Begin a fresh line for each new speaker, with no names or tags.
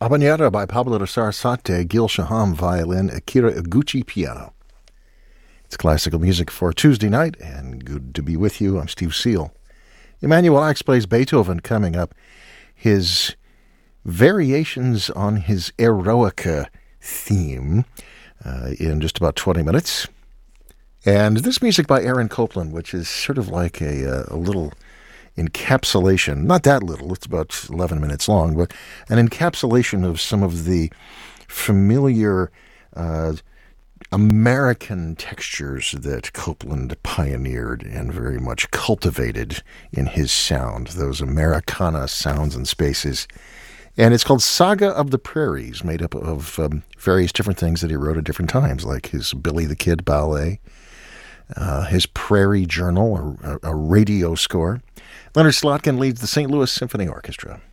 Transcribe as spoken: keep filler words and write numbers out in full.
Habanera by Pablo de Sarasate, Gil Shaham violin, Akira Iguchi piano. It's classical music for Tuesday night, and good to be with you. I'm Steve Seal. Emanuel Axe plays Beethoven coming up. His variations on his Eroica theme uh, in just about twenty minutes. And this music by Aaron Copland, which is sort of like a, a little encapsulation, not that little, it's about eleven minutes long, but an encapsulation of some of the familiar uh, American textures that Copland pioneered and very much cultivated in his sound, those Americana sounds and spaces. And it's called Saga of the Prairies, made up of um, various different things that he wrote at different times, like his Billy the Kid ballet, uh, his Prairie Journal, a, a radio score. Leonard Slotkin leads the Saint Louis Symphony Orchestra.